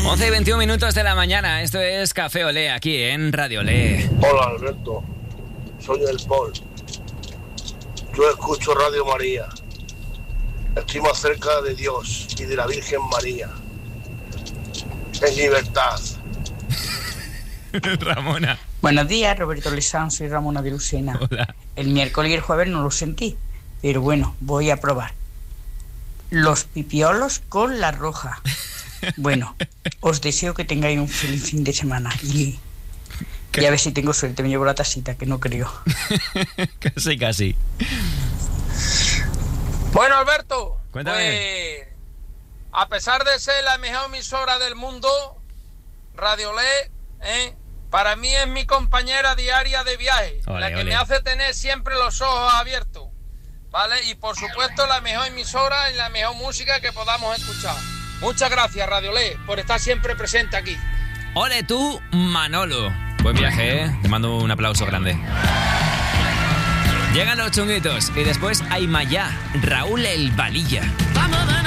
11:21 de la mañana. Esto es Café Olé, aquí en Radio Olé. Hola Alberto, soy el Paul. Yo escucho Radio María. Estoy más cerca de Dios y de la Virgen María. En libertad. Ramona. Buenos días, Roberto Lezán, soy Ramona de Lucena. Hola. El miércoles y el jueves no lo sentí, pero bueno, voy a probar. Los pipiolos con la roja. Bueno, os deseo que tengáis un feliz fin de semana y a ver si tengo suerte, me llevo la tacita, que no creo. Casi. Bueno, Alberto, Cuéntame. pues, a pesar de ser la mejor emisora del mundo, Radio Olé, para mí es mi compañera diaria de viaje, Ole, la que ole. me hace tener siempre los ojos abiertos, ¿vale? Y por supuesto la mejor emisora y la mejor música que podamos escuchar. Muchas gracias, Radio Olé, por estar siempre presente aquí. Ole tú, Manolo. Buen viaje, ¿eh? Te mando un aplauso grande. Llegan los chunguitos y después hay Maya, Raúl el Valilla. Vamos de